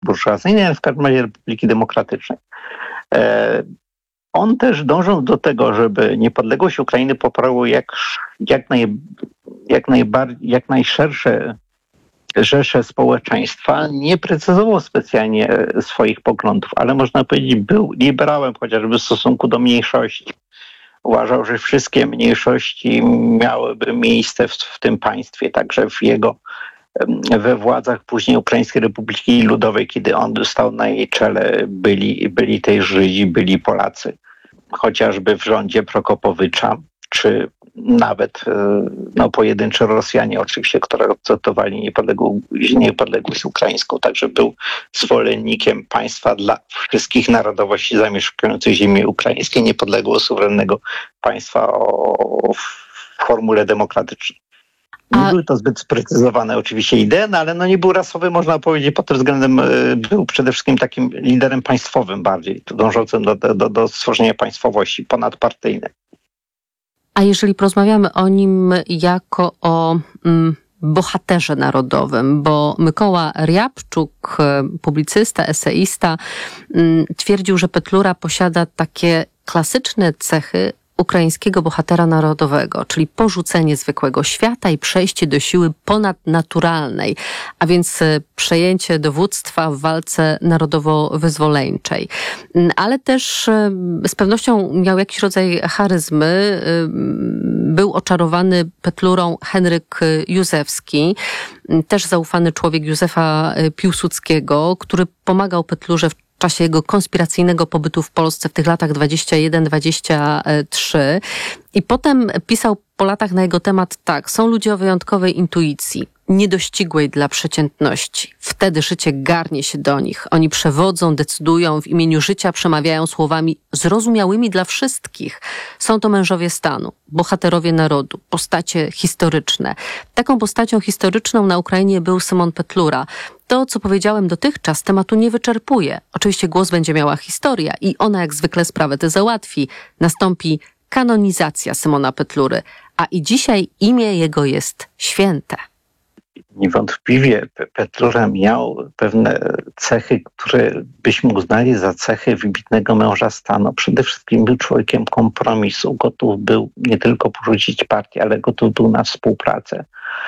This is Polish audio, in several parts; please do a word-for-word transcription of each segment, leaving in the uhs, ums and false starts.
burżuazyjnej, ale w każdym razie Republiki Demokratycznej. On też dążył do tego, żeby niepodległość Ukrainy poprawiło jak, jak, naj, jak, najbardziej, jak najszersze rzesze społeczeństwa. Nie precyzował specjalnie swoich poglądów, ale można powiedzieć, był liberałem chociażby w stosunku do mniejszości. Uważał, że wszystkie mniejszości miałyby miejsce w, w tym państwie, także w jego, we władzach później Ukraińskiej Republiki Ludowej, kiedy on stał na jej czele, byli, byli też Żydzi, byli Polacy, chociażby w rządzie Prokopowycza, czy nawet no, pojedynczy Rosjanie oczywiście, którzy akceptowali niepodległość, niepodległość ukraińską. Także był zwolennikiem państwa dla wszystkich narodowości zamieszkujących ziemię ukraińskiej, niepodległego, suwerennego państwa o, w formule demokratycznej. Nie A... były to zbyt sprecyzowane oczywiście idee, no, ale no nie był rasowy, można powiedzieć, pod tym względem był przede wszystkim takim liderem państwowym bardziej, dążącym do, do, do stworzenia państwowości ponadpartyjnej. A jeżeli porozmawiamy o nim jako o mm, bohaterze narodowym, bo Mykoła Riabczuk, publicysta, eseista, mm, twierdził, że Petlura posiada takie klasyczne cechy ukraińskiego bohatera narodowego, czyli porzucenie zwykłego świata i przejście do siły ponadnaturalnej, a więc przejęcie dowództwa w walce narodowo-wyzwoleńczej. Ale też z pewnością miał jakiś rodzaj charyzmy. Był oczarowany Petlurą Henryk Józefski, też zaufany człowiek Józefa Piłsudskiego, który pomagał Petlurze w w czasie jego konspiracyjnego pobytu w Polsce w tych latach dwudziestym pierwszym dwudziestym trzecim. I potem pisał po latach na jego temat tak: są ludzie o wyjątkowej intuicji, niedościgłej dla przeciętności. Wtedy życie garnie się do nich. Oni przewodzą, decydują, w imieniu życia przemawiają słowami zrozumiałymi dla wszystkich. Są to mężowie stanu, bohaterowie narodu, postacie historyczne. Taką postacią historyczną na Ukrainie był Szymon Petlura. To, co powiedziałem dotychczas, tematu nie wyczerpuje. Oczywiście głos będzie miała historia i ona jak zwykle sprawę tę załatwi. Nastąpi kanonizacja Szymona Petlury, a i dzisiaj imię jego jest święte. Niewątpliwie Petlura miał pewne cechy, które byśmy uznali za cechy wybitnego męża stanu. Przede wszystkim był człowiekiem kompromisu. Gotów był nie tylko porzucić partię, ale gotów był na współpracę,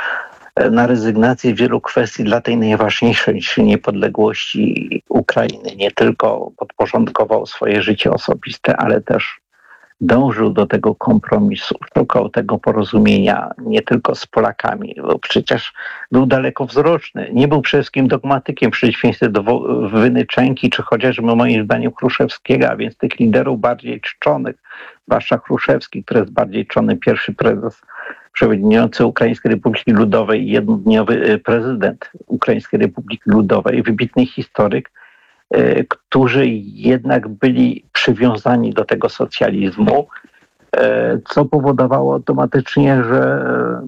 na rezygnację wielu kwestii dla tej najważniejszej, czyli niepodległości Ukrainy. Nie tylko podporządkował swoje życie osobiste, ale też dążył do tego kompromisu, szukał tego porozumienia nie tylko z Polakami, bo przecież był dalekowzroczny. Nie był przede wszystkim dogmatykiem, w przeciwieństwie do Wynyczenki, czy chociażby moim zdaniem Chruszewskiego, a więc tych liderów bardziej czczonych, zwłaszcza Chruszewski, który jest bardziej czczony, pierwszy prezes przewodniczący Ukraińskiej Republiki Ludowej i jednodniowy prezydent Ukraińskiej Republiki Ludowej, wybitny historyk, którzy jednak byli przywiązani do tego socjalizmu, co powodowało automatycznie, że,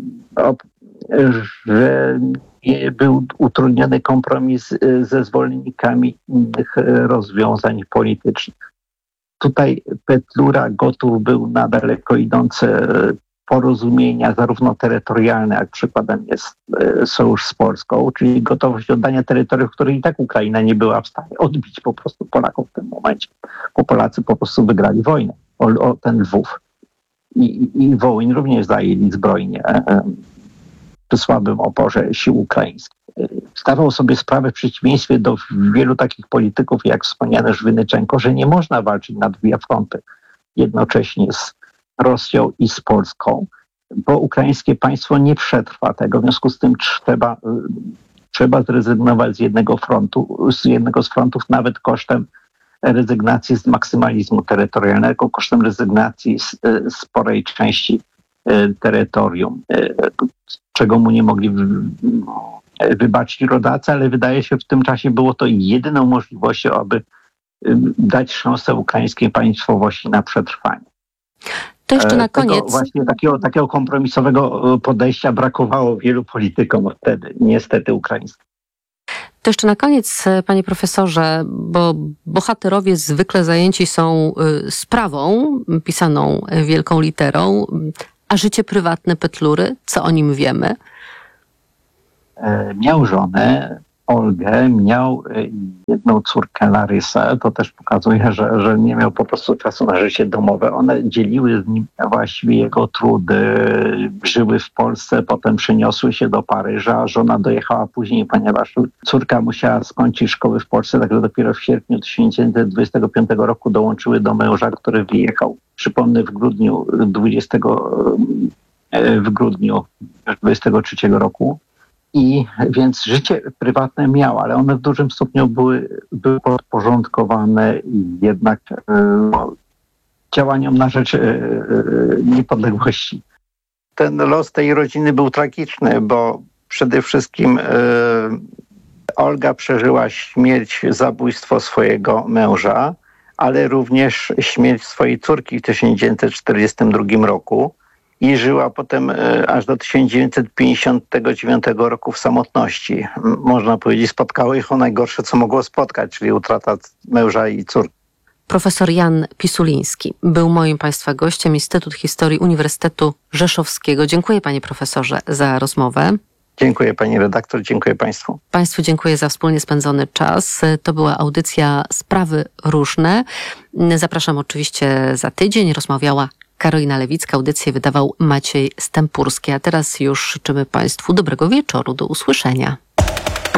że był utrudniony kompromis ze zwolennikami innych rozwiązań politycznych. Tutaj Petlura gotów był na daleko idące porozumienia, zarówno terytorialne, jak przykładem jest sojusz z Polską, czyli gotowość oddania terytoriów, których i tak Ukraina nie była w stanie odbić po prostu Polaków w tym momencie, bo Polacy po prostu wygrali wojnę o, o ten Lwów. I, i Wołyń również zajęli zbrojnie przy słabym oporze sił ukraińskich. Zdawał sobie sprawę w przeciwieństwie do wielu takich polityków, jak wspomniany Żwynyczenko, że nie można walczyć na dwie fronty jednocześnie z Rosją i z Polską, bo ukraińskie państwo nie przetrwa tego. W związku z tym trzeba, trzeba zrezygnować z jednego frontu, z jednego z frontów, nawet kosztem rezygnacji z maksymalizmu terytorialnego, kosztem rezygnacji z sporej części terytorium, czego mu nie mogli wybaczyć rodacy, ale wydaje się, w tym czasie było to jedyną możliwością, aby dać szansę ukraińskiej państwowości na przetrwanie. To jeszcze na koniec. Tego właśnie takiego, takiego kompromisowego podejścia brakowało wielu politykom wtedy, niestety ukraińskim. To jeszcze na koniec, panie profesorze, bo bohaterowie zwykle zajęci są sprawą pisaną wielką literą, a życie prywatne Petlury, co o nim wiemy? Miał żonę, Olgę, miał jedną córkę Larysę. To też pokazuje, że, że nie miał po prostu czasu na życie domowe. One dzieliły z nim właściwie jego trudy. Żyły w Polsce, potem przeniosły się do Paryża. Żona dojechała później, ponieważ córka musiała skończyć szkoły w Polsce, także dopiero w sierpniu tysiąc dziewięćset dwudziestego piątego roku dołączyły do męża, który wyjechał. Przypomnę, w grudniu dwudziestego w grudniu dwudziestego trzeciego roku. I więc życie prywatne miał, ale one w dużym stopniu były, były podporządkowane jednak no, działaniom na rzecz niepodległości. Ten los tej rodziny był tragiczny, bo przede wszystkim Olga przeżyła śmierć, zabójstwo swojego męża, ale również śmierć swojej córki w tysiąc dziewięćset czterdziestym drugim roku. I żyła potem aż do tysiąc dziewięćset pięćdziesiątego dziewiątego roku w samotności. Można powiedzieć, spotkało ich o najgorsze, co mogło spotkać, czyli utrata męża i córki. Profesor Jan Pisuliński był moim Państwa gościem, Instytut Historii Uniwersytetu Rzeszowskiego. Dziękuję panie profesorze za rozmowę. Dziękuję pani redaktor, dziękuję państwu. Państwu dziękuję za wspólnie spędzony czas. To była audycja Sprawy Różne. Zapraszam oczywiście za tydzień. Rozmawiała Karolina Lewicka, audycję wydawał Maciej Stępurski. A teraz już życzymy Państwu dobrego wieczoru. Do usłyszenia.